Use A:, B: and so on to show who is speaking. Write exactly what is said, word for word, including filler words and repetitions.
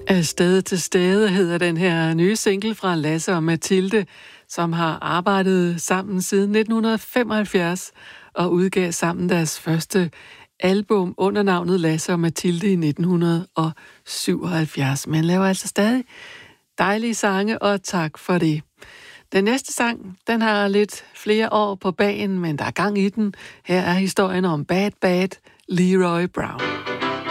A: Af sted til stede hedder den her nye single fra Lasse og Mathilde, som har arbejdet sammen siden nitten femoghalvfjerds og udgav sammen deres første album under navnet Lasse og Mathilde i nitten syvoghalvfjerds. Men laver altså stadig dejlige sange, og tak for det. Den næste sang, den har lidt flere år på bagen, men der er gang i den. Her er historien om Bad Bad Leroy Brown.